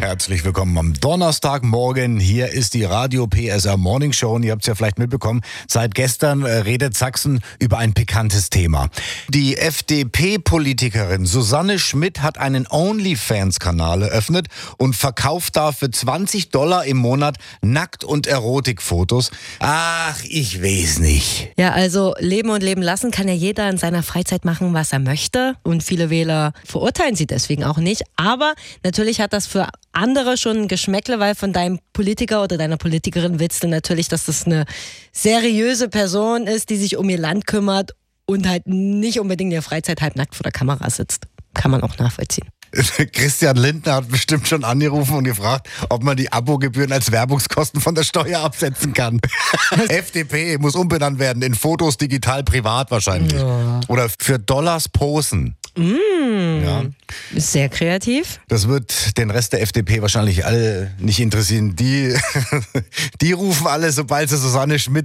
Herzlich willkommen am Donnerstagmorgen. Hier ist die Radio PSR Morning Show und ihr habt es ja vielleicht mitbekommen, seit gestern redet Sachsen über ein pikantes Thema. Die FDP-Politikerin Susanne Schmidt hat einen OnlyFans-Kanal eröffnet und verkauft da für $20 im Monat Nackt- und Erotikfotos. Ach, ich weiß nicht. Ja, also leben und leben lassen kann ja jeder in seiner Freizeit machen, was er möchte. Und viele Wähler verurteilen sie deswegen auch nicht. Aber natürlich hat das für andere schon ein Geschmäckle, weil von deinem Politiker oder deiner Politikerin willst du natürlich, dass das eine seriöse Person ist, die sich um ihr Land kümmert und halt nicht unbedingt in der Freizeit halbnackt vor der Kamera sitzt. Kann man auch nachvollziehen. Christian Lindner hat bestimmt schon angerufen und gefragt, ob man die Abogebühren als Werbungskosten von der Steuer absetzen kann. FDP muss umbenannt werden in Fotos digital privat wahrscheinlich. Ja. Oder für Dollars posen. Ja. Sehr kreativ. Das wird den Rest der FDP wahrscheinlich alle nicht interessieren. Die rufen alle, sobald sie Susanne Schmidt